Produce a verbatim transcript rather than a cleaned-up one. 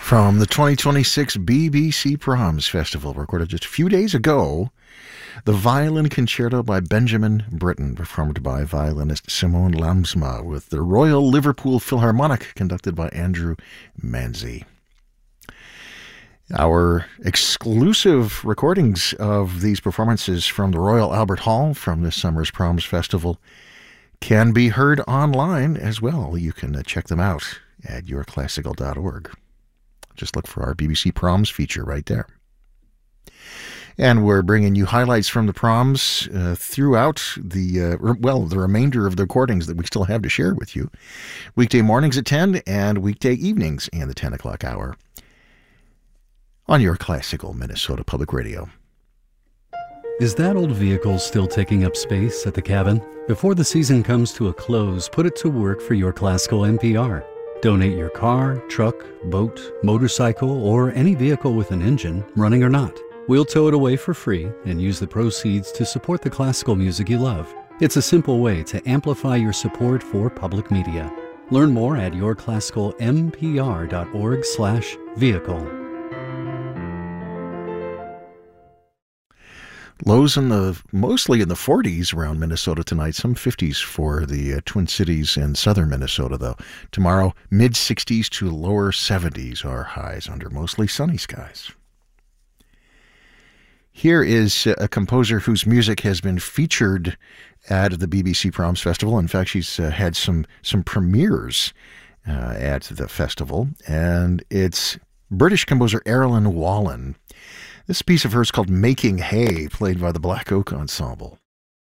From the twenty twenty-six B B C Proms Festival, recorded just a few days ago, the Violin Concerto by Benjamin Britten, performed by violinist Simone Lamsma, with the Royal Liverpool Philharmonic, conducted by Andrew Manzi. Our exclusive recordings of these performances from the Royal Albert Hall from this summer's Proms Festival can be heard online as well. You can check them out at your classical dot org. Just look for our B B C Proms feature right there. And we're bringing you highlights from the proms uh, throughout the, uh, well, the remainder of the recordings that we still have to share with you. Weekday mornings at ten and weekday evenings in the ten o'clock hour on your classical Minnesota Public Radio. Is that old vehicle still taking up space at the cabin? Before the season comes to a close, put it to work for your classical N P R. Donate your car, truck, boat, motorcycle, or any vehicle with an engine, running or not. We'll tow it away for free and use the proceeds to support the classical music you love. It's a simple way to amplify your support for public media. Learn more at your classical m p r dot org slash vehicle. Lows in the mostly in the forties around Minnesota tonight, some fifties for the uh, Twin Cities and southern Minnesota, though. Tomorrow, mid sixties to lower seventies are highs under mostly sunny skies. Here is a composer whose music has been featured at the B B C Proms Festival. In fact, she's uh, had some, some premieres uh, at the festival, and it's British composer Erilyn Wallen. This piece of hers called Making Hay, played by the Black Oak Ensemble.